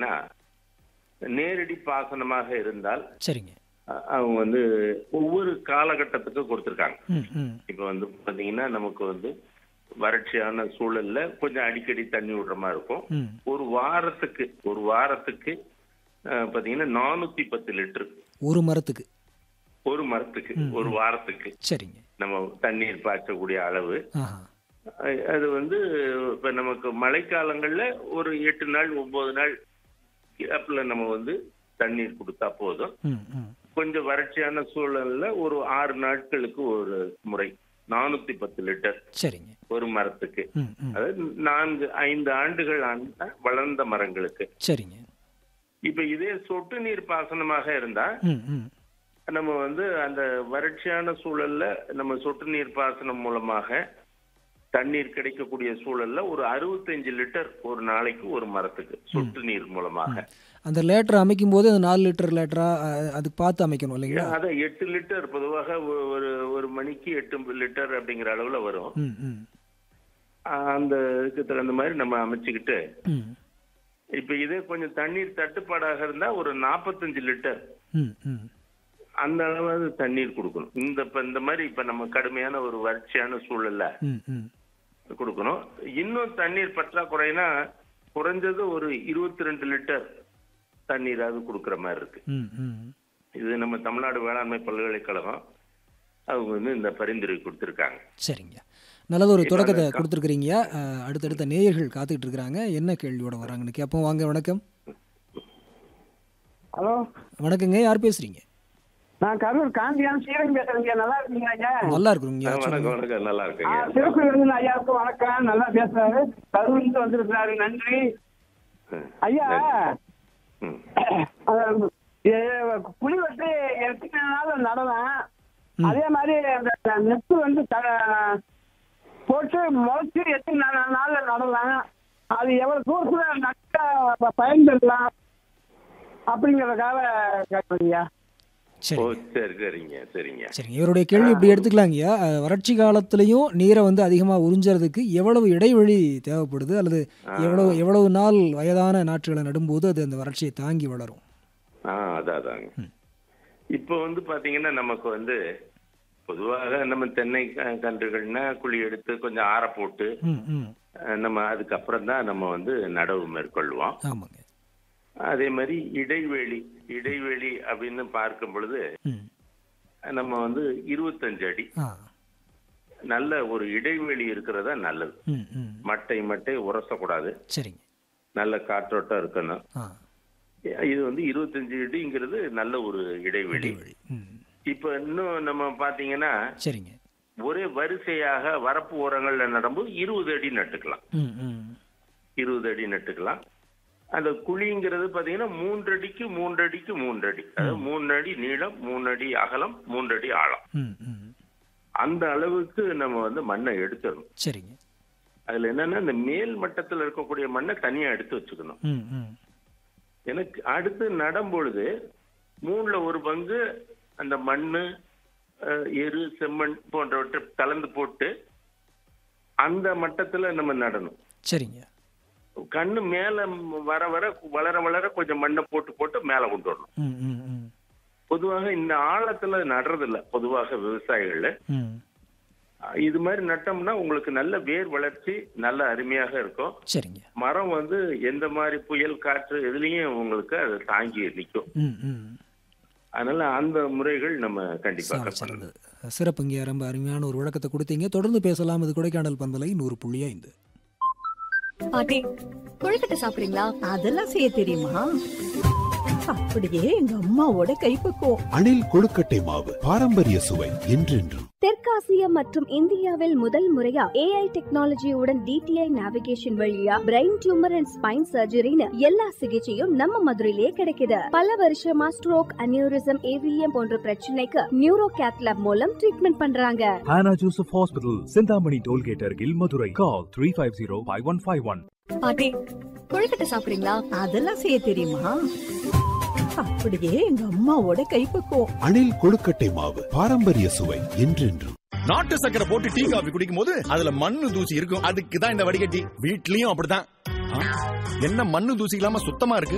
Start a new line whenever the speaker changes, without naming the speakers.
பாத்தீங்கன்னா நேரடி பாசனமாக இருந்தால்
சரிங்க.
அவங்க வந்து ஒவ்வொரு காலகட்டத்துக்கு கொடுத்துருக்காங்க. இப்ப வந்து பாத்தீங்கன்னா நமக்கு வந்து வறட்சியான சூழல்ல கொஞ்சம் அடிக்கடி தண்ணி விடுற மாதிரி இருக்கும். ஒரு வாரத்துக்கு பாத்தீங்கன்னா 410 லிட்டர்
ஒரு மரத்துக்கு
ஒரு வாரத்துக்கு
சரிங்க
நம்ம தண்ணீர் பாய்ச்சக்கூடிய அளவு. அது வந்து இப்ப நமக்கு மழைக்காலங்கள்ல ஒரு 8 நாள் 9 நாள் கேப்ல நம்ம வந்து தண்ணீர் கொடுத்தா போதும். கொஞ்சம் வறட்சியான சூழல்ல ஒரு 6 நாட்களுக்கு ஒரு முறை 410 லிட்டர்
சரிங்க
ஒரு மரத்துக்கு. அதாவது 4-5 ஆண்டுகள் வளர்ந்த மரங்களுக்கு.
சரிங்க.
இப்ப இதே சொட்டு நீர் பாசனமாக இருந்தா நம்ம வந்து அந்த வறட்சியான சூழல்ல நம்ம சொட்டு நீர் பாசனம் மூலமாக தண்ணீர் கிடைக்கக்கூடிய சூழல்ல ஒரு 65 லிட்டர் ஒரு நாளைக்கு ஒரு மரத்துக்கு சொட்டு நீர் மூலமாக.
அந்த லேட்டர் அமைக்கும் போது அந்த 4 லிட்டர் லேட்டரா அதுக்கு பார்த்து அமைக்கணும் இல்லைங்களா?
அதான் 8 லிட்டர் பொதுவாக ஒரு மணிக்கு 8 லிட்டர் அப்படிங்கிற அளவுல வரும். அந்த இதுக்கு தகுந்த மாதிரி நம்ம அமைச்சுக்கிட்டு இப்ப இதே கொஞ்சம் தண்ணீர் தட்டுப்பாடாக இருந்தா ஒரு 45 லிட்டர் அந்த அளவு தண்ணீர் கொடுக்கணும். இந்த மாதிரி இப்ப நம்ம கடுமையான ஒரு வறட்சியான சூழல்ல கொடுக்கணும். இன்னும் தண்ணீர் பற்றாக்குறைனா குறைஞ்சது ஒரு 22 லிட்டர் தண்ணீராவது கொடுக்கற மாதிரி இருக்கு. இது நம்ம தமிழ்நாடு வேளாண்மை பல்கலைக்கழகம் அவங்க வந்து இந்த பரிந்துரை கொடுத்திருக்காங்க.
சரிங்க, நல்லது ஒரு தொடக்கத்தை கொடுத்துருக்கீங்க. அடுத்தடுத்த நேயர்கள் காத்துக்கிட்டு இருக்கிறாங்க, என்ன கேள்வியோட வராங்கன்னு கேட்போம். வாங்க. வணக்கம்.
ஹலோ
வணக்கங்க, யார் பேசுறீங்க?
நான் கரூர் காந்தியான் சீரன் பேசுறேங்க. நல்லா இருக்கீங்க ஐயா?
நல்லா இருக்குங்க.
வணக்கம். நல்லா இருக்கீங்க.
சிறப்பு விருந்தினர் ஐயாவுக்கு வணக்கம். நல்லா பேசுறாரு, கரூர்ல வந்திருக்கிறாரு. நன்றி ஐயா. புளி வெட்டி 8 நாள் நடலாம். அதே மாதிரி அந்த நெத்து வந்து போட்டு முளைச்சு 8 நாள்ல நடலாம். அது எவ்வளவு தூரத்துல நட்டா பயன்பெறலாம் அப்படிங்கறதுக்காக கேட்கறீங்க.
சரிங்க. இவருடைய கேள்வி இப்படி எடுத்துக்கலாங்கய்யா. வறட்சி காலத்திலையும் நீரை வந்து அதிகமா உறிஞ்சறதுக்கு எவ்வளவு இடைவெளி தேவைப்படுது, அல்லது எவ்வளவு நாள் வயதான நாற்றுகளை நடும்போது அது அந்த வறட்சியை தாங்கி வளரும்?
அதாங்க இப்ப வந்து பாத்தீங்கன்னா நமக்கு வந்து பொதுவாக நம்ம தென்னை கன்றுகள்னா குழி எடுத்து கொஞ்சம் ஆற போட்டு நம்ம அதுக்கப்புறம் தான் நம்ம வந்து நடவு மேற்கொள்வோம்.
ஆமாங்க.
அதே மாதிரி இடைவெளி அப்படின்னு பார்க்கும் பொழுது நம்ம வந்து 25 அடி நல்ல ஒரு இடைவெளி இருக்கிறதா நல்லது. மட்டை உரசக்கூடாது.
சரிங்க.
நல்ல காற்றோட்டம் இருக்கணும். இது வந்து 25 அடிங்கிறது நல்ல ஒரு இடைவெளி. இப்ப இன்னும் நம்ம பாத்தீங்கன்னா
சரிங்க
ஒரே வரிசையாக வரப்பு ஓரங்கள்ல நடும்போது 20 அடி நட்டுக்கலாம். 20 அடி நட்டுக்கலாம். அந்த குழிங்கிறது பாத்தீங்கன்னா 3 அடிக்கு 3 அடிக்கு 3 அடி, அதாவது 3 அடி நீளம், 3 அடி அகலம், 3 அடி ஆழம். அந்த அளவுக்கு நம்ம வந்து மண்ணை எடுத்துடணும்.
சரிங்க.
அதுல என்னன்னா இந்த மேல் மட்டத்துல இருக்கக்கூடிய மண்ணை தனியா எடுத்து வச்சுக்கணும். எனக்கு அடுத்து நடும் பொழுது 3ல 1 பங்கு அந்த மண்ணு, எரு, செம்மண் போன்றவற்றை கலந்து போட்டு அந்த மட்டத்துல நம்ம நடணும்.
சரிங்க.
கண்ணு மேல வளர கொஞ்சம் மண்ணை போட்டு மேல கொண்டு வரணும். பொதுவாக இந்த ஆழத்துல நடுறது இல்ல பொதுவாக விவசாயிகள். இது மாதிரி நட்டோம்னா உங்களுக்கு நல்ல வேர் வளர்ச்சி நல்ல அருமையாக இருக்கும்.
சரிங்க. மரம்
வந்து எந்த மாதிரி புயல் காற்று எதுலயும் உங்களுக்கு அது தாங்கி நிற்கும். அதனால அந்த முறைகள் நம்ம கண்டிப்பாக
சிறப்புங்க. ரொம்ப அருமையான ஒரு விளக்கத்தை கொடுத்தீங்க. தொடர்ந்து பேசலாம். இது கொடைக்கானல் பண்பலை 100.5.
பாட்டி, கொழுக்கட்டை சாப்பிடுறீங்களா?
அதெல்லாம் செய்ய தெரியுமா? அப்படியே எங்க அம்மாவோட கைப்பக்குவம்.
அணில் கொழுக்கட்டை மாவு, பாரம்பரிய சுவை என்றென்றும்.
தெற்காசியா மற்றும் இந்தியாவில் முதல் முறையா AI டெக்னாலஜியுடன் DTI நேவிகேஷன் வழியா பிரெயின் டியூமர் அண்ட் ஸ்பைன் சர்ஜரின்னு எல்லா சிகிச்சையும் நம்ம மதுரையிலேயே கிடைக்குது. பல வருஷமா ஸ்ட்ரோக், அனியூரிசம், AVM போன்ற பிரச்சனைக்கு நியூரோ கேத்லாப் மூலம் ட்ரீட்மெண்ட் பண்றாங்க.
Hannah Joseph Hospital, Chintamani tollgate அருகில், மதுரை. Call 350-5151.
பாட்டி, கொழுக்கட்டை சாப்பிடுறீங்களா?
அதெல்லாம் செய்ய தெரியுமா? அப்படியே எங்க அம்மாவோட கைப்பக்குவம்.
அணில் கொழுக்கட்டை மாவு, பாரம்பரிய சுவை என்றென்றும்.
நாட்டு சக்கரை போட்டு டீ காபி குடிக்கும் போது அதுல மண்ணு தூசி இருக்கும். அதுக்கு தான் இந்த வடிகட்டி. வீட்லயும் அப்படிதான். என்ன மண்ணு தூசி இல்லாம சுத்தமா இருக்கு?